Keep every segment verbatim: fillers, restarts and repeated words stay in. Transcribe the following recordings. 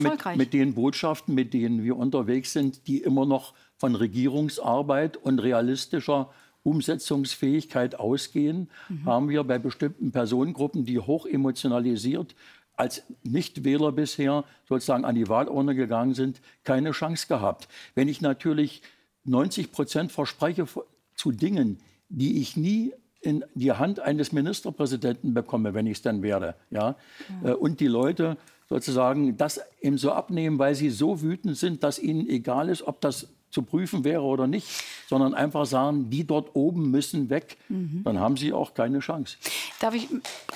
mit, mit den Botschaften, mit denen wir unterwegs sind, die immer noch von Regierungsarbeit und realistischer Umsetzungsfähigkeit ausgehen, mhm. haben wir bei bestimmten Personengruppen, die hoch emotionalisiert als Nichtwähler bisher sozusagen an die Wahlurne gegangen sind, keine Chance gehabt. Wenn ich natürlich neunzig Prozent verspreche zu Dingen, die ich nie in die Hand eines Ministerpräsidenten bekomme, wenn ich es dann werde, ja, ja. und die Leute sozusagen das eben so abnehmen, weil sie so wütend sind, dass ihnen egal ist, ob das zu prüfen wäre oder nicht, sondern einfach sagen, die dort oben müssen weg, mhm. dann haben sie auch keine Chance. Darf ich...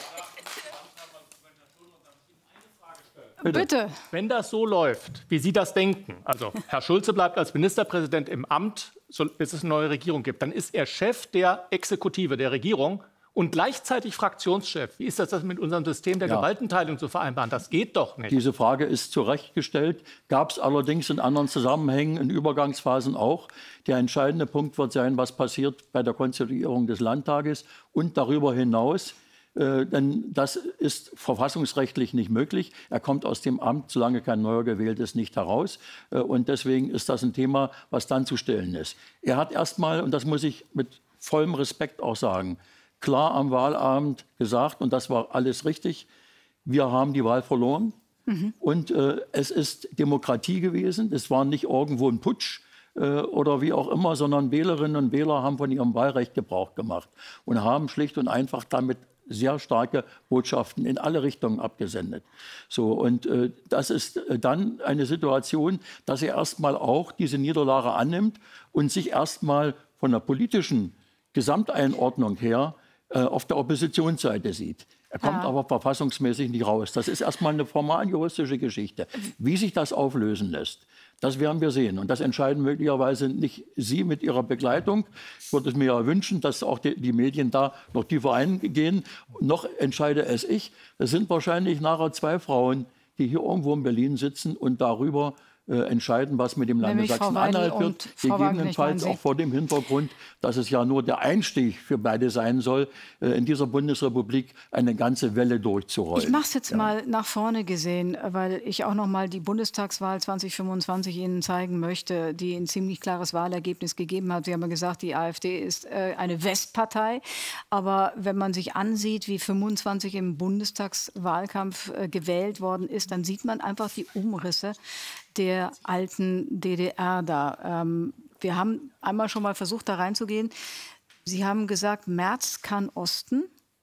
Bitte. Bitte. Wenn das so läuft, wie Sie das denken, also Herr Schulze bleibt als Ministerpräsident im Amt, bis es eine neue Regierung gibt, dann ist er Chef der Exekutive, der Regierung und gleichzeitig Fraktionschef. Wie ist das, das mit unserem System der ja. Gewaltenteilung zu vereinbaren? Das geht doch nicht. Diese Frage ist zurechtgestellt, gab es allerdings in anderen Zusammenhängen, in Übergangsphasen auch. Der entscheidende Punkt wird sein, was passiert bei der Konstituierung des Landtages und darüber hinaus. Äh, denn das ist verfassungsrechtlich nicht möglich. Er kommt aus dem Amt, solange kein neuer gewählt ist, nicht heraus. Äh, und deswegen ist das ein Thema, was dann zu stellen ist. Er hat erst mal, und das muss ich mit vollem Respekt auch sagen, klar am Wahlabend gesagt, und das war alles richtig, wir haben die Wahl verloren. Mhm. Und äh, es ist Demokratie gewesen. Es war nicht irgendwo ein Putsch äh, oder wie auch immer, sondern Wählerinnen und Wähler haben von ihrem Wahlrecht Gebrauch gemacht und haben schlicht und einfach damit sehr starke Botschaften in alle Richtungen abgesendet. So, und äh, das ist äh, dann eine Situation, dass er erstmal auch diese Niederlage annimmt und sich erstmal von der politischen Gesamteinordnung her äh, auf der Oppositionsseite sieht. Er kommt ja. aber verfassungsmäßig nicht raus. Das ist erstmal eine formal juristische Geschichte. Wie sich das auflösen lässt, das werden wir sehen. Und das entscheiden möglicherweise nicht Sie mit Ihrer Begleitung. Ich würde es mir ja wünschen, dass auch die, die Medien da noch tiefer eingehen. Noch entscheide es ich. Es sind wahrscheinlich nachher zwei Frauen, die hier irgendwo in Berlin sitzen und darüber äh, entscheiden, was mit dem Lande Sachsen-Anhalt wird. Gegebenenfalls auch vor dem Hintergrund, dass es ja nur der Einstieg für beide sein soll, äh, in dieser Bundesrepublik eine ganze Welle durchzurollen. Ich mache es jetzt ja. mal nach vorne gesehen, weil ich auch noch mal die Bundestagswahl zwanzig fünfundzwanzig Ihnen zeigen möchte, die ein ziemlich klares Wahlergebnis gegeben hat. Sie haben ja gesagt, die AfD ist äh, eine Westpartei. Aber wenn man sich ansieht, wie fünfundzwanzig im Bundestagswahlkampf äh, gewählt worden ist, dann sieht man einfach die Umrisse der alten D D R da. Ähm, wir haben einmal schon mal versucht, da reinzugehen. Sie haben gesagt, Merz kann Osten.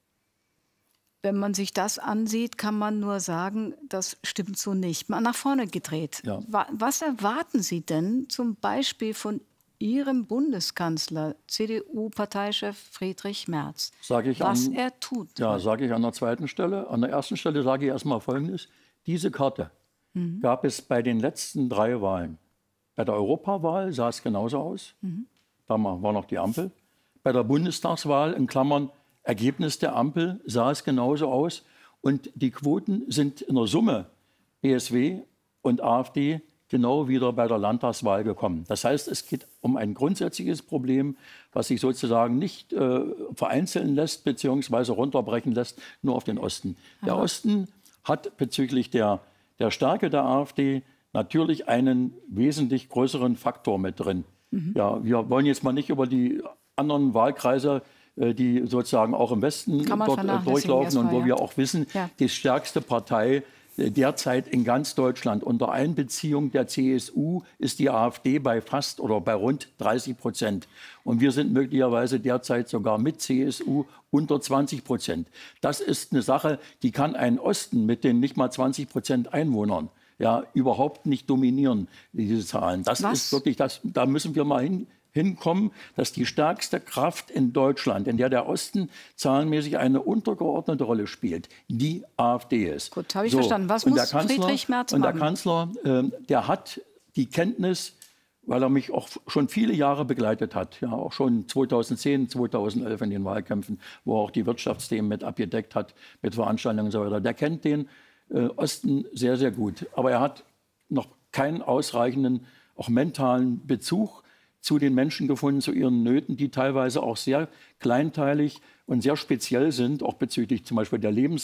Wenn man sich das ansieht, kann man nur sagen, das stimmt so nicht. Mal nach vorne gedreht. Ja. Was erwarten Sie denn zum Beispiel von Ihrem Bundeskanzler, C D U-Parteichef Friedrich Merz, sag ich was an, er tut? Ja, sage ich an der zweiten Stelle. An der ersten Stelle sage ich erstmal Folgendes. Diese Karte mhm. gab es bei den letzten drei Wahlen. Bei der Europawahl sah es genauso aus. Mhm. Da war noch die Ampel. Bei der Bundestagswahl, in Klammern Ergebnis der Ampel, sah es genauso aus. Und die Quoten sind in der Summe B S W und AfD genau wieder bei der Landtagswahl gekommen. Das heißt, es geht um ein grundsätzliches Problem, was sich sozusagen nicht äh, vereinzeln lässt bzw. runterbrechen lässt, nur auf den Osten. Aha. Der Osten hat bezüglich der, der Stärke der AfD natürlich einen wesentlich größeren Faktor mit drin. Mhm. Ja, wir wollen jetzt mal nicht über die anderen Wahlkreise, äh, die sozusagen auch im Westen dort äh, durchlaufen und wo ja. wir auch wissen, ja. die stärkste Partei derzeit in ganz Deutschland unter Einbeziehung der C S U ist die AfD bei fast oder bei rund dreißig Prozent. Und wir sind möglicherweise derzeit sogar mit C S U unter zwanzig Prozent. Das ist eine Sache, die kann ein Osten mit den nicht mal zwanzig Prozent Einwohnern ja überhaupt nicht dominieren, diese Zahlen. Das Was? ist wirklich, das, da müssen wir mal hin. hinkommen, dass die stärkste Kraft in Deutschland, in der der Osten zahlenmäßig eine untergeordnete Rolle spielt, die AfD ist. Gut, habe ich so verstanden. Was muss Kanzler, Friedrich Merz machen? Und der Kanzler, äh, der hat die Kenntnis, weil er mich auch schon viele Jahre begleitet hat, ja auch schon zweitausendzehn, zweitausendelf in den Wahlkämpfen, wo er auch die Wirtschaftsthemen mit abgedeckt hat, mit Veranstaltungen und so weiter. Der kennt den äh, Osten sehr, sehr gut. Aber er hat noch keinen ausreichenden, auch mentalen Bezug zu den Menschen gefunden, zu ihren Nöten, die teilweise auch sehr kleinteilig und sehr speziell sind, auch bezüglich zum Beispiel der Lebens,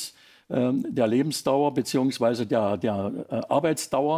der Lebensdauer bzw. der, der Arbeitsdauer.